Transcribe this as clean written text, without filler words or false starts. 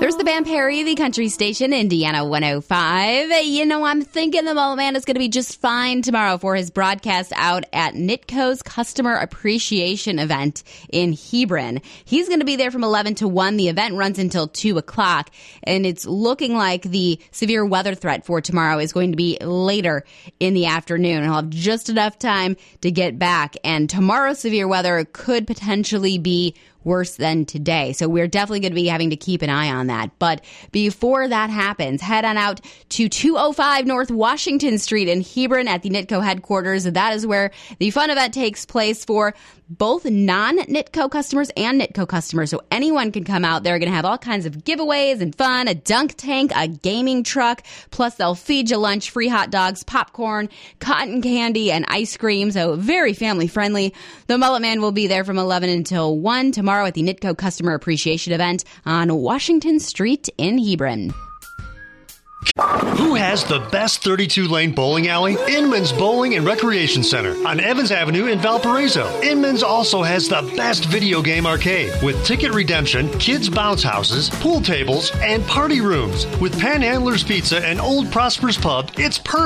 There's the band Perry, the country station, Indiana 105. You know, I'm thinking the Mullet Man is going to be just fine tomorrow for his broadcast out at Nitco's Customer Appreciation event in Hebron. He's going to be there from 11 to 1. The event runs until 2 o'clock, and it's looking like the severe weather threat for tomorrow is going to be later in the afternoon. He'll have just enough time to get back, and tomorrow's severe weather could potentially be worse than today. So we're definitely going to be having to keep an eye on that. But before that happens, head on out to 205 North Washington Street in Hebron at the Nitco headquarters. That is where the fun event takes place for both non-Nitco customers and Nitco customers. So anyone can come out. They're going to have all kinds of giveaways and fun, a dunk tank, a gaming truck, plus they'll feed you lunch, free hot dogs, popcorn, cotton candy, and ice cream. So very family friendly. The Mullet Man will be there from 11 until 1 tomorrow at the Nitco Customer Appreciation event on Washington Street in Hebron. Who has the best 32-lane bowling alley? Inman's Bowling and Recreation Center on Evans Avenue in Valparaiso. Inman's also has the best video game arcade with ticket redemption, kids' bounce houses, pool tables, and party rooms. With Panhandler's Pizza and Old Prosper's Pub, it's perfect.